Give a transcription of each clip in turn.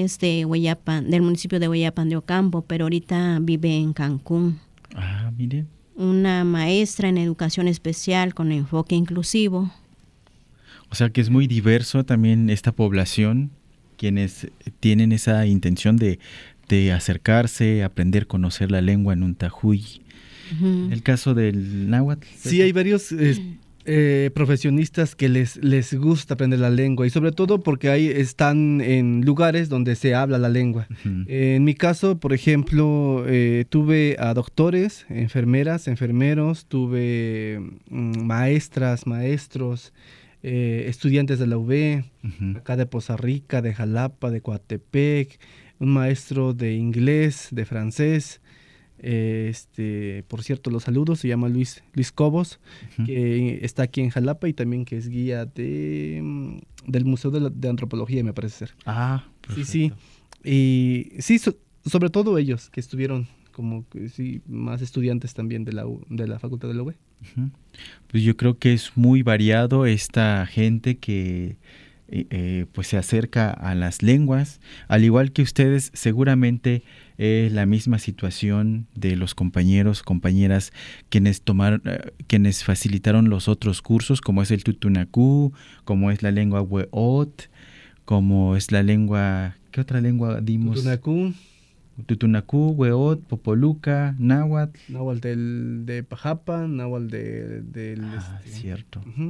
es de Hueyapan, del municipio de Hueyapan de Ocampo, pero ahorita vive en Cancún. Ah, miren. Una maestra en educación especial con enfoque inclusivo. O sea que es muy diverso también esta población, quienes tienen esa intención de acercarse, aprender a conocer la lengua en Nuntajuy. En el caso del náhuatl. Sí, hay varios profesionistas que les gusta aprender la lengua y sobre todo porque ahí están en lugares donde se habla la lengua. Uh-huh. En mi caso, por ejemplo, tuve a doctores, enfermeras, enfermeros, tuve maestras, maestros, estudiantes de la UB, uh-huh, acá de Poza Rica, de Jalapa, de Coatepec, un maestro de inglés, de francés. Por cierto, los saludos, se llama Luis Cobos, uh-huh, que está aquí en Jalapa y también que es guía del Museo de Antropología, me parece ser. Ah, perfecto. Sí. Y sí, sobre todo ellos que estuvieron como que sí, más estudiantes también de la Facultad de la UB. Uh-huh. Pues yo creo que es muy variado esta gente que pues se acerca a las lenguas, al igual que ustedes. Seguramente es la misma situación de los compañeros, compañeras quienes facilitaron los otros cursos, como es el Tutunacú, como es la lengua Hueot, como es la lengua, ¿qué otra lengua dimos? Tutunacú, Hueot, Popoluca, náhuatl. Náhuatl de Pajapa, náhuatl del cierto. Uh-huh.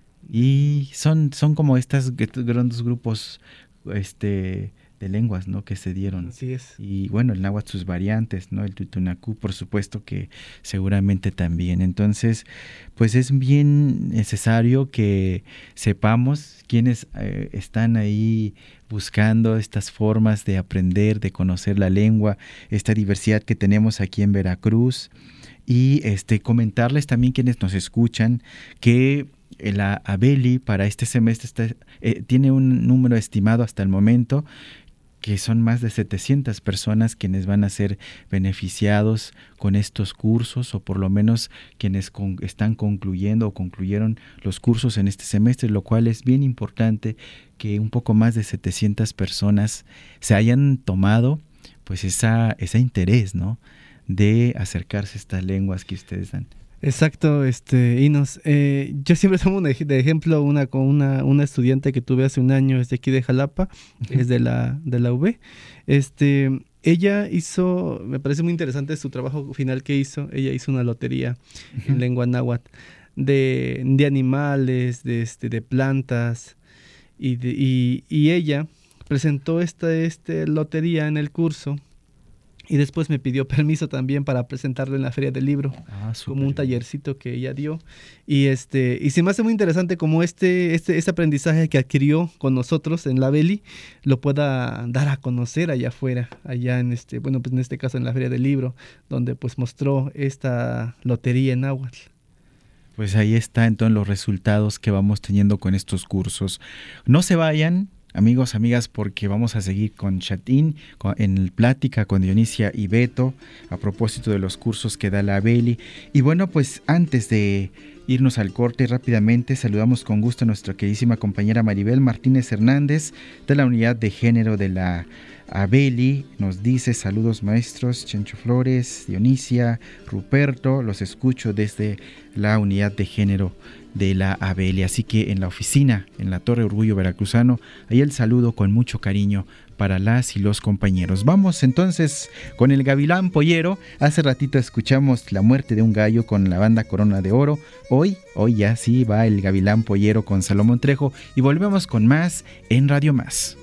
Y son como estos grandes grupos de lenguas, ¿no?, que se dieron. Así es. Y bueno, el náhuatl, sus variantes, ¿no? El tutunacú, por supuesto que seguramente también. Entonces, pues es bien necesario que sepamos quiénes están ahí buscando estas formas de aprender, de conocer la lengua, esta diversidad que tenemos aquí en Veracruz. Y comentarles también, quienes nos escuchan, que la ABELI para este semestre tiene un número estimado hasta el momento, que son más de 700 personas quienes van a ser beneficiados con estos cursos, o por lo menos quienes están concluyendo o concluyeron los cursos en este semestre, lo cual es bien importante que un poco más de 700 personas se hayan tomado pues ese interés, ¿no?, de acercarse a estas lenguas que ustedes dan. Exacto, Inos. Yo siempre tomo de ejemplo una estudiante que tuve hace un año, es de aquí de Jalapa, es de la UB. Ella hizo, me parece muy interesante su trabajo final que hizo. Ella hizo una lotería en lengua náhuatl de animales, de plantas, y ella presentó esta lotería en el curso. Y después me pidió permiso también para presentarlo en la Feria del Libro, como un tallercito que ella dio. Y se me hace muy interesante como ese aprendizaje que adquirió con nosotros en la ABELI lo pueda dar a conocer allá afuera, allá en pues en este caso en la Feria del Libro, donde pues mostró esta lotería en náhuatl. Pues ahí está entonces los resultados que vamos teniendo con estos cursos. No se vayan, amigos, amigas, porque vamos a seguir con Chatín en plática con Dionisia y Beto a propósito de los cursos que da la ABELI. Y bueno, pues antes de irnos al corte rápidamente, saludamos con gusto a nuestra queridísima compañera Maribel Martínez Hernández de la Unidad de Género de la ABELI. Nos dice: saludos maestros, Chencho Flores, Dionisia, Ruperto, los escucho desde la Unidad de Género de la ABELI. Así que en la oficina, en la Torre Orgullo Veracruzano, ahí el saludo con mucho cariño para las y los compañeros. Vamos entonces con el Gavilán Pollero. Hace ratito escuchamos La muerte de un gallo con la banda Corona de Oro. Hoy ya sí va el Gavilán Pollero con Salomón Trejo, y volvemos con más en Radio Más.